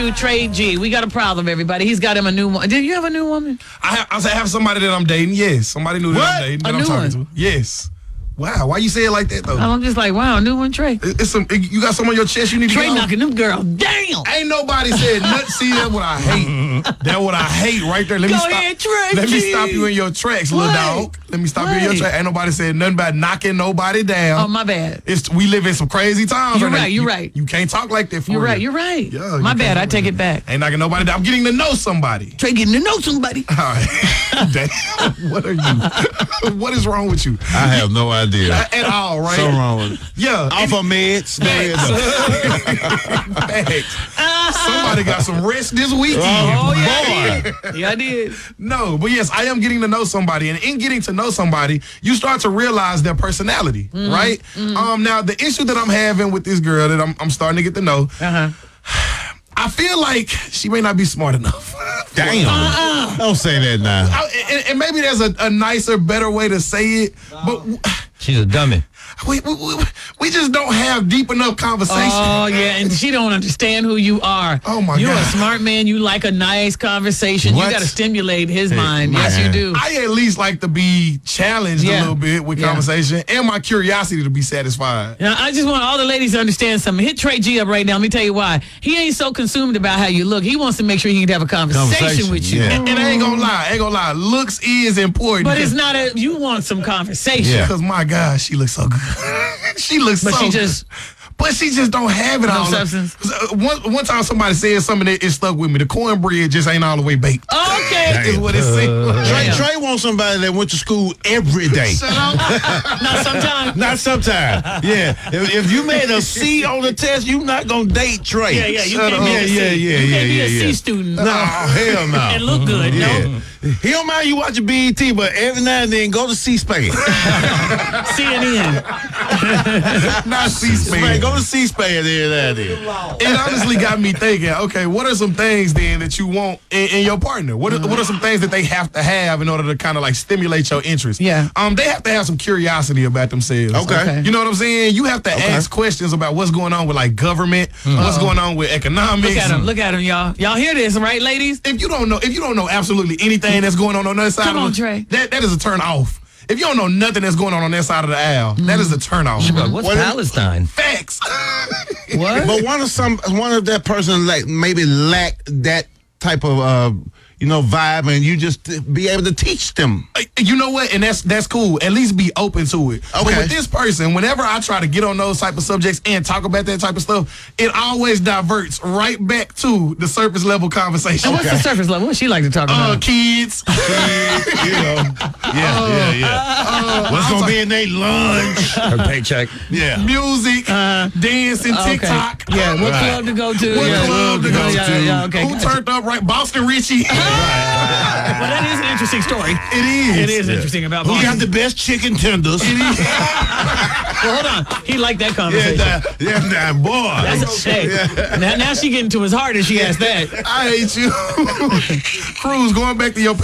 to Trey G. We got a problem, everybody. He's got him a new woman. Did you have a new woman? I have somebody that I'm dating. Yes, somebody new that I'm dating. That A I'm new talking one? to. Yes. Wow, why you say it like that though? I'm just like, wow, new one, Trey. You got some on your chest you need to Trey get off? knocking them girls. Damn. Ain't nobody said nothing. See, that's what I hate. That's what I hate right there. Let me Go stop. ahead, Trey Let me G. stop you in your tracks, little dog. Let me stop you in your tracks. Ain't nobody said nothing about knocking nobody down. Oh, my bad. We live in some crazy times. You're right now. right, you're right. You can't talk like that for You're real. right, you're right. Yeah, my you bad, can't I take it back. Ain't knocking nobody down. I'm getting to know somebody. Trey getting to know somebody. All right. Damn, what are you? What is wrong with you? I have no idea. At all, right? So wrong with it. Yeah. Off of meds. Facts. Somebody got some rest this weekend. Oh, yeah, boy. I did. Yeah, I did. No, but yes, I am getting to know somebody. And in getting to know somebody, you start to realize their personality, right? Now, the issue that I'm having with this girl that I'm starting to get to know, I feel like she may not be smart enough. Damn. Don't say that now. And maybe there's a nicer, better way to say it, but She's a dummy. we just don't have deep enough conversation. Oh, yeah, and she don't understand who you are. Oh, my You're God. a smart man. You like a nice conversation. What? You got to stimulate his mind. man. Yes, you do. I at least like to be challenged a Yeah. little bit with Yeah. conversation and my curiosity to be satisfied. Now, I just want all the ladies to understand something. Hit Trey G up right now. Let me tell you why. He ain't so consumed about how you look. He wants to make sure he can have a conversation with you. yeah. And I ain't gonna lie. Looks is important. But it's not you want some conversation. Yeah. Because my God, she looks so good. She looks But so she good. just But she just don't have it No all. substance. One time somebody said something that it stuck with me. The cornbread just ain't all the way baked. okay. Is what it seems. Trey wants somebody that went to school every day. Shut up. Not sometimes. Not sometimes. Yeah. If you made a C on the test, you not gonna date Trey. Yeah, you Shut can't up. be a C. Yeah, You can't be yeah, a C yeah. student. No, hell no. And look good, no? Yeah. He don't mind you watching BET, but every now and then go to C-SPAN. CNN. Not C-SPAN. Go to C-SPAN every now and then. It honestly got me thinking, okay, what are some things then that you want in your partner? What are some things that they have to have in order to kind of like stimulate your interest? Yeah. They have to have some curiosity about themselves. Okay. You know what I'm saying? You have to ask questions about what's going on with like government, what's going on with economics. Look at him, y'all. Y'all hear this, right, ladies? If you don't know absolutely anything that's going on that side Come of on, the, Trey. that is a turn off. If you don't know nothing that's going on that side of the aisle, that is a turn off. What's Palestine? Facts. What? But one of that person like maybe lack that type of vibe, and you just be able to teach them. You know what? And that's cool. At least be open to it. But Okay. with this person, whenever I try to get on those type of subjects and talk about that type of stuff, it always diverts right back to the surface level conversation. And what's the surface level? What she like to talk about? Kids. What's gonna be in their lunch? Her paycheck. Yeah. Music, dancing, Okay. TikTok. Yeah, what club to go to? What club to go yeah, to? Yeah, okay. Who gotcha. turned up right? Boston Richie. Well, that is an interesting story. It is. It is interesting about Who Boston. got the best chicken tenders? Well, hold on. He liked that conversation. Yeah, boy. That's a shame. Now she getting to his heart and she asked that. I hate you. Cruz, going back to your